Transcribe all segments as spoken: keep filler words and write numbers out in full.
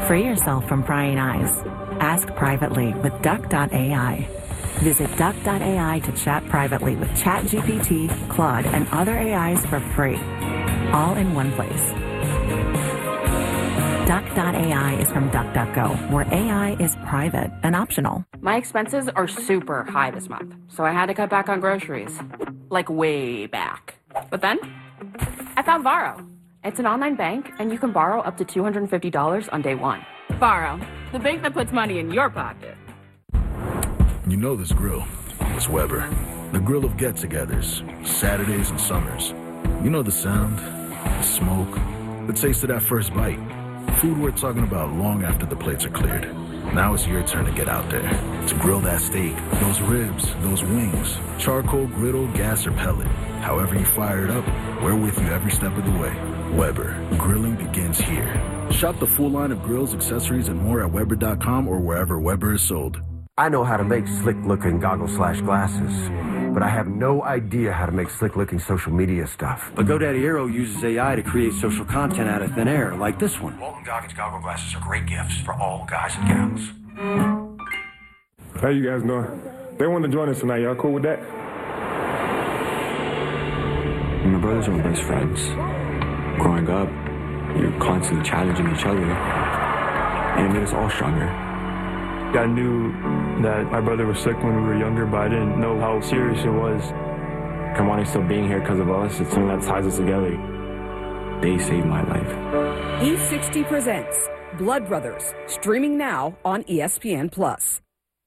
Free yourself from prying eyes. Ask privately with duck dot A I. Visit duck dot A I to chat privately with ChatGPT, Claude, and other A Is for free. All in one place. duck dot A I is from DuckDuckGo, where A I is private and optional. My expenses are super high this month, so I had to cut back on groceries. Like way back. But then, I found Varo. It's an online bank, and you can borrow up to two hundred fifty dollars on day one. Varo, the bank that puts money in your pocket. You know this grill. It's Weber. The grill of get-togethers, Saturdays and summers. You know the sound, the smoke, the taste of that first bite. Food worth talking about long after the plates are cleared. Now it's your turn to get out there. To grill that steak, those ribs, those wings, charcoal, griddle, gas, or pellet. However you fire it up, we're with you every step of the way. Weber. Grilling begins here. Shop the full line of grills, accessories, and more at Weber dot com or wherever Weber is sold. I know how to make slick-looking goggles slash glasses, but I have no idea how to make slick-looking social media stuff. But GoDaddy Aero uses A I to create social content out of thin air, like this one. Walton Goggins goggle glasses are great gifts for all guys and gals. How you guys doing? They want to join us tonight. Y'all cool with that? My brothers are my best friends. Growing up, you're constantly challenging each other, and it made us all stronger. I knew that my brother was sick when we were younger, but I didn't know how serious it was. Kamani still being here because of us, it's something that ties us together. They saved my life. E sixty presents Blood Brothers, streaming now on E S P N Plus.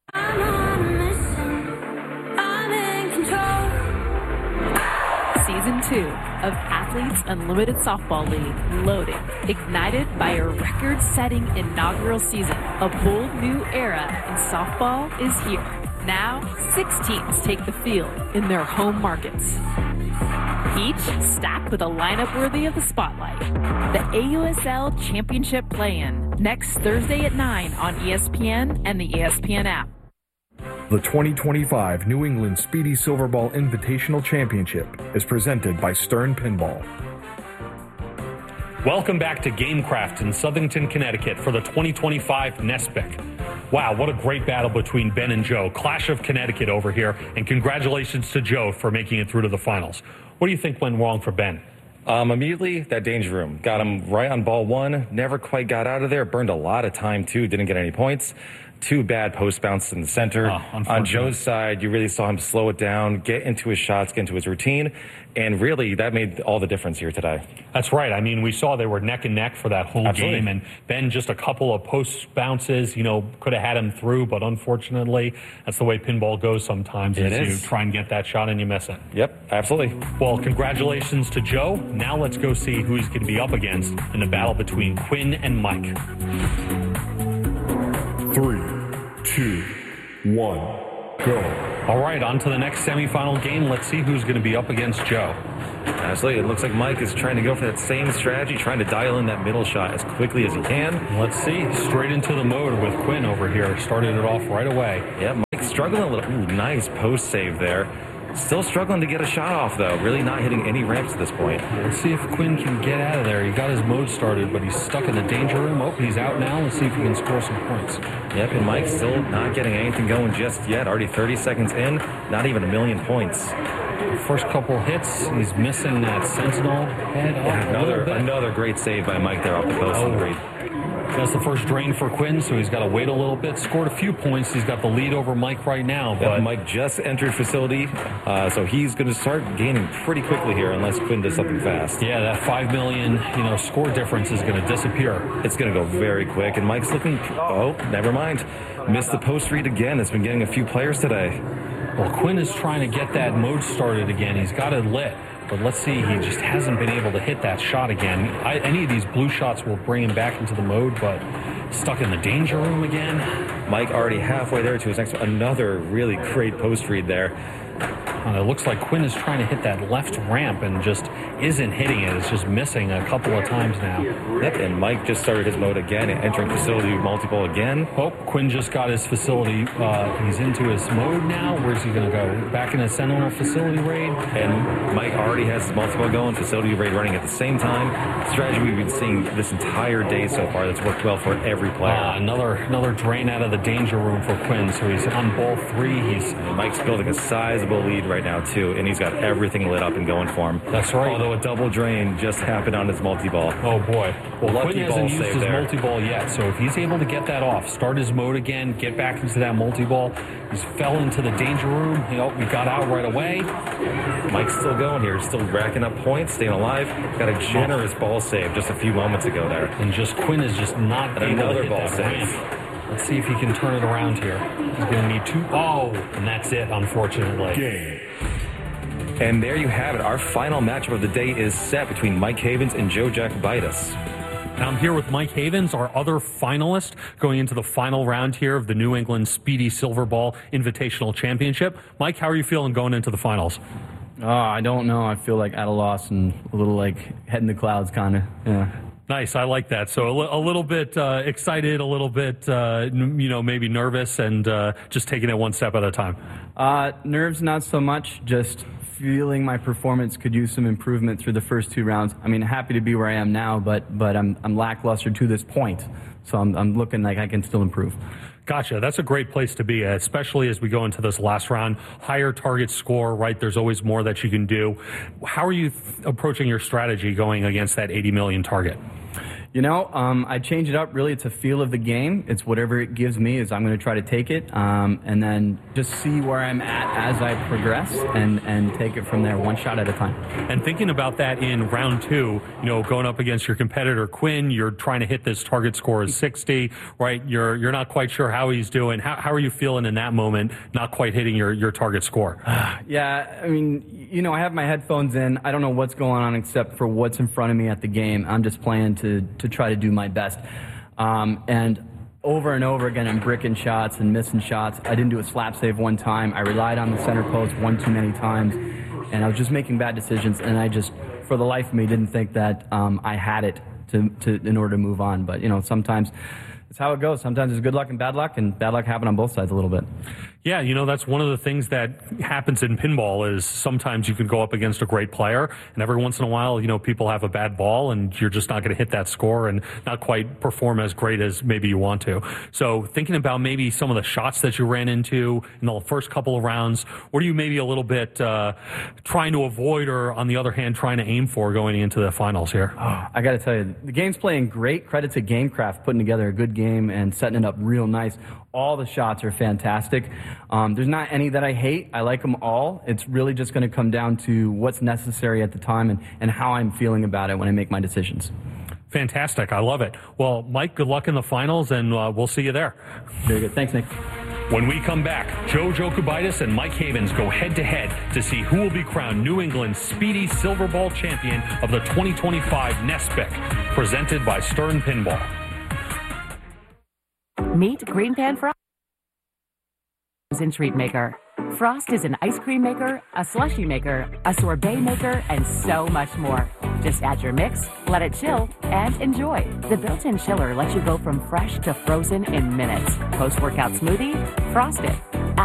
Season two of Athletes Unlimited Softball League loaded, ignited by a record-setting inaugural season. A bold new era in softball is here. Now, six teams take the field in their home markets, each stacked with a lineup worthy of the spotlight. The A U S L Championship Play-In, next Thursday at nine on E S P N and the E S P N app. The twenty twenty-five New England Speedy Silverball Invitational Championship is presented by Stern Pinball. Welcome back to Gamecraft in Southington, Connecticut for the twenty twenty-five NESPIC. Wow, what a great battle between Ben and Joe. Clash of Connecticut over here, and congratulations to Joe for making it through to the finals. What do you think went wrong for Ben? Um, immediately, that danger room. Got him right on ball one, never quite got out of there, burned a lot of time too, didn't get any points. Two bad post bounces in the center. Oh, on Joe's side, you really saw him slow it down, get into his shots, get into his routine, and really that made all the difference here today. That's right. I mean, we saw they were neck and neck for that whole Absolutely. game, and Ben just a couple of post bounces, you know, could have had him through, but unfortunately, that's the way pinball goes sometimes. It is is. You try and get that shot and you miss it. Yep, absolutely. Well, congratulations to Joe. Now let's go see who he's going to be up against in the battle between Quinn and Mike. Three, two, one, go. All right, on to the next semifinal game. Let's see who's going to be up against Joe. Absolutely. It looks like Mike is trying to go for that same strategy, trying to dial in that middle shot as quickly as he can. Let's see. Straight into the mode with Quinn over here. Started it off right away. Yeah, Mike struggling a little. Ooh, nice post save there. Still struggling to get a shot off, though. Really not hitting any ramps at this point. Let's see if Quinn can get out of there. He got his mode started, but he's stuck in the danger room. Oh, he's out now. Let's see if he can score some points. Yep, and Mike's still not getting anything going just yet. Already thirty seconds in, not even a million points. First couple hits, he's missing that sentinel head. Yeah, another, another great save by Mike there off the post. Oh, great. That's the first drain for Quinn, so he's got to wait a little bit. Scored a few points. He's got the lead over Mike right now. But yep, Mike just entered facility, uh, so he's going to start gaining pretty quickly here unless Quinn does something fast. Yeah, that five million, you know, score difference is going to disappear. It's going to go very quick, and Mike's looking. Oh, never mind. Missed the post read again. It's been getting a few players today. Well, Quinn is trying to get that mode started again. He's got it lit. But let's see, he just hasn't been able to hit that shot again. I, any of these blue shots will bring him back into the mode, but stuck in the danger room again. Mike already halfway there to his next one. Another really great post read there. Uh, it looks like Quinn is trying to hit that left ramp and just isn't hitting it. It's just missing a couple of times now. Yep, and Mike just started his mode again, entering facility multiple again. Oh, Quinn just got his facility. Uh, he's into his mode now. Where's he going to go? Back in a Sentinel facility raid? And Mike already has his multiple going, facility raid running at the same time. Strategy we've been seeing this entire day so far that's worked well for every player. Uh, another another drain out of the danger room for Quinn, so he's on ball three. He's and Mike's building a sizable lead right now, too, and he's got everything lit up and going for him. That's right. Although a double drain just happened on his multi-ball. Oh, boy. Well, Lucky Quinn ball hasn't used save his there. multi-ball yet, so if he's able to get that off, start his mode again, get back into that multi-ball, he's fell into the danger room. You know, we got out right away. Mike's still going here, still racking up points, staying alive. Got a generous ball save just a few moments ago there. And just Quinn is just not and able another to hit ball that save. ramp. Let's see if he can turn it around here. He's going to need two. Oh, and that's it, unfortunately. Game. And there you have it. Our final matchup of the day is set between Mike Havens and Joe Jacobitis. And I'm here with Mike Havens, our other finalist, going into the final round here of the New England Speedy Silver Ball Invitational Championship. Mike, how are you feeling going into the finals? Oh, I don't know. I feel like at a loss and a little like head in the clouds, kind of. Yeah. Nice, I like that. So a, li- a little bit uh, excited, a little bit, uh, n- you know, maybe nervous, and uh, just taking it one step at a time. Uh, nerves, not so much. Just feeling my performance could use some improvement through the first two rounds. I mean, happy to be where I am now, but but I'm I'm lackluster to this point. So I'm I'm looking like I can still improve. Gotcha. That's a great place to be, especially as we go into this last round. Higher target score, right? There's always more that you can do. How are you th- approaching your strategy going against that eighty million target? You know, um, I change it up. Really, it's a feel of the game. It's whatever it gives me is I'm going to try to take it, um, and then just see where I'm at as I progress, and, and take it from there, one shot at a time. And thinking about that in round two, you know, going up against your competitor Quinn, you're trying to hit this target score of sixty, right? You're you're not quite sure how he's doing. How how are you feeling in that moment, not quite hitting your, your target score? Yeah, I mean, you know, I have my headphones in. I don't know what's going on except for what's in front of me at the game. I'm just playing to to try to do my best. Um, and over and over again, I'm bricking shots and missing shots. I didn't do a slap save one time. I relied on the center post one too many times. And I was just making bad decisions. And I just, for the life of me, didn't think that um, I had it to, to in order to move on. But, you know, sometimes it's how it goes. Sometimes there's good luck and bad luck, and bad luck happen on both sides a little bit. Yeah, you know, that's one of the things that happens in pinball is sometimes you can go up against a great player, and every once in a while, you know, people have a bad ball, and you're just not going to hit that score and not quite perform as great as maybe you want to. So thinking about maybe some of the shots that you ran into in the first couple of rounds, what are you maybe a little bit uh, trying to avoid, or on the other hand, trying to aim for going into the finals here? Oh, I got to tell you, the game's playing great. Credit to GameCraft putting together a good game and setting it up real nice. All the shots are fantastic. Um, there's not any that I hate. I like them all. It's really just going to come down to what's necessary at the time and, and how I'm feeling about it when I make my decisions. Fantastic. I love it. Well, Mike, good luck in the finals, and uh, we'll see you there. Very good. Thanks, Nick. When we come back, Joe Jacobitis and Mike Havens go head-to-head to see who will be crowned New England's Speedy Silver Ball champion of the twenty twenty-five NESPIC, presented by Stern Pinball. Meet Green Pan Frost in Treat Maker. Frost is an ice cream maker, a slushie maker, a sorbet maker, and so much more. Just add your mix, let it chill, and enjoy. The built-in chiller lets you go from fresh to frozen in minutes. Post-workout smoothie, Frosted.